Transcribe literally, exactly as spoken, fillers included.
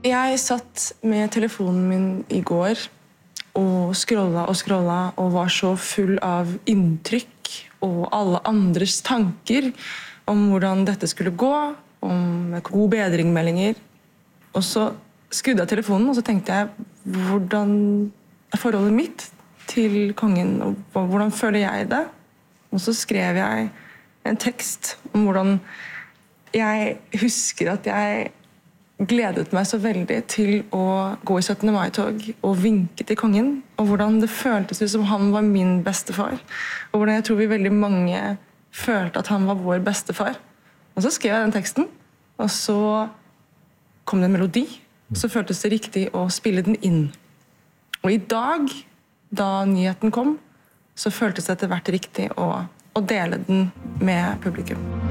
Jeg satt med telefonen min i går og scrolla og scrolla og var så full av inntrykk og alle andres tanker om hvordan dette skulle gå, om god bedringmeldinger. Og så skrudde jeg telefonen, og så tenkte jeg, hvordan er forholdet mitt til kongen, og hvordan føler jeg det? Og så skrev jeg en tekst om hvordan jeg husker at jeg gledet meg så veldig til å gå i syttende mai-tog og vinke til kongen, og hvordan det føltes ut som han var min bestefar, og hvordan jeg tror vi veldig mange følte at han var vår bestefar. Og så skrev jeg den teksten, og så kom det en melodi, og så føltes det riktig å spille den inn. Og i dag, da nyheten kom, så føltes det etter hvert riktig å, å dele den med publikum.